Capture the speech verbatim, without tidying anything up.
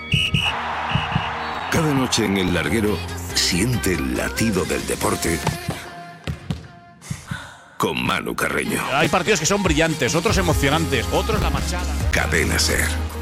Cada noche en El Larguero siente el latido del deporte con Manu Carreño. Hay partidos que son brillantes, otros emocionantes, otros la marchada. Cadena Ser.